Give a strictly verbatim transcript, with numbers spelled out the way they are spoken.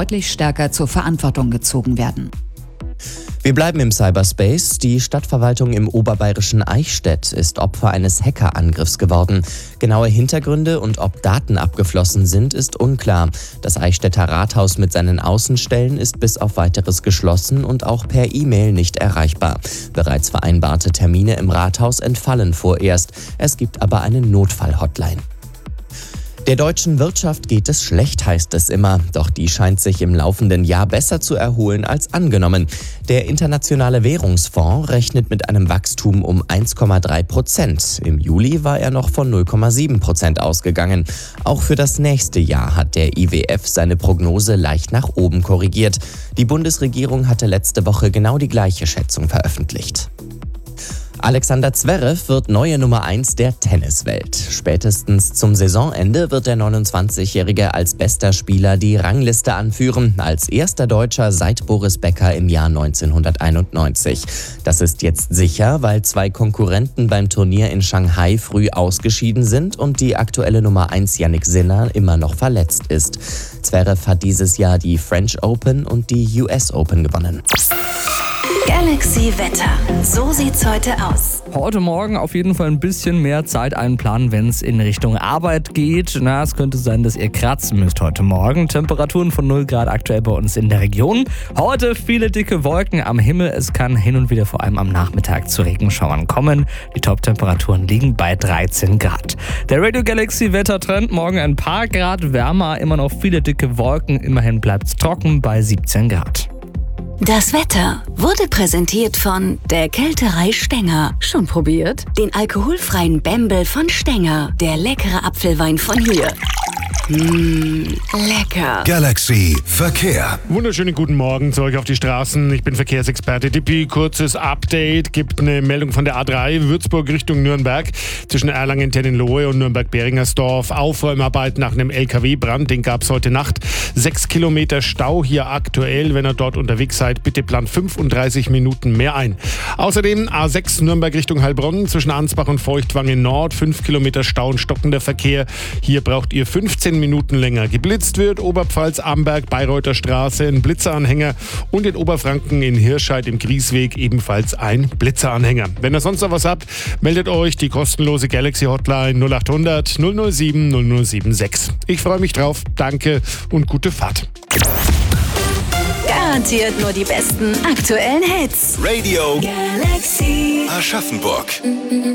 deutlich stärker zur Verantwortung gezogen werden. Wir bleiben im Cyberspace. Die Stadtverwaltung im oberbayerischen Eichstätt ist Opfer eines Hackerangriffs geworden. Genaue Hintergründe und ob Daten abgeflossen sind, ist unklar. Das Eichstätter Rathaus mit seinen Außenstellen ist bis auf Weiteres geschlossen und auch per E-Mail nicht erreichbar. Bereits vereinbarte Termine im Rathaus entfallen vorerst. Es gibt aber eine Notfall-Hotline. Der deutschen Wirtschaft geht es schlecht, heißt es immer. Doch die scheint sich im laufenden Jahr besser zu erholen als angenommen. Der Internationale Währungsfonds rechnet mit einem Wachstum um eins Komma drei Prozent. Im Juli war er noch von null Komma sieben Prozent ausgegangen. Auch für das nächste Jahr hat der I W F seine Prognose leicht nach oben korrigiert. Die Bundesregierung hatte letzte Woche genau die gleiche Schätzung veröffentlicht. Alexander Zverev wird neue Nummer eins der Tenniswelt. Spätestens zum Saisonende wird der neunundzwanzigjährige als bester Spieler die Rangliste anführen, als erster Deutscher seit Boris Becker im Jahr neunzehnhunderteinundneunzig. Das ist jetzt sicher, weil zwei Konkurrenten beim Turnier in Shanghai früh ausgeschieden sind und die aktuelle Nummer eins Jannik Sinner immer noch verletzt ist. Zverev hat dieses Jahr die French Open und die U S Open gewonnen. Galaxy Wetter. So sieht's heute aus. Heute Morgen auf jeden Fall ein bisschen mehr Zeit einplanen, wenn es in Richtung Arbeit geht. Na, es könnte sein, dass ihr kratzen müsst heute Morgen. Temperaturen von null Grad aktuell bei uns in der Region. Heute viele dicke Wolken am Himmel. Es kann hin und wieder vor allem am Nachmittag zu Regenschauern kommen. Die Top-Temperaturen liegen bei dreizehn Grad. Der Radio Galaxy Wettertrend. Morgen ein paar Grad wärmer. Immer noch viele dicke Wolken. Immerhin bleibt's trocken bei siebzehn Grad. Das Wetter wurde präsentiert von der Kälterei Stenger. Schon probiert? Den alkoholfreien Bembel von Stenger. Der leckere Apfelwein von hier. Mmh, lecker. Galaxy Verkehr. Wunderschönen guten Morgen zu euch auf die Straßen. Ich bin Verkehrsexperte Dippi. Kurzes Update. Gibt eine Meldung von der A drei Würzburg Richtung Nürnberg. Zwischen Erlangen-Tennenlohe und Nürnberg-Beringersdorf. Aufräumarbeit nach einem L K W-Brand. Den gab es heute Nacht. Sechs Kilometer Stau hier aktuell. Wenn ihr dort unterwegs seid, bitte plant fünfunddreißig Minuten mehr ein. Außerdem A sechs Nürnberg Richtung Heilbronn. Zwischen Ansbach und Feuchtwangen Nord. Fünf Kilometer Stau und stockender Verkehr. Hier braucht ihr fünfzehn Minuten länger. Geblitzt wird Oberpfalz, Amberg, Bayreuther Straße, ein Blitzeranhänger und in Oberfranken in Hirscheid im Griesweg ebenfalls ein Blitzeranhänger. Wenn ihr sonst noch was habt, meldet euch die kostenlose Galaxy Hotline null acht hundert null null sieben null null sieben sechs. Ich freue mich drauf. Danke und gute Fahrt. Garantiert nur die besten aktuellen Hits. Radio Galaxy Aschaffenburg.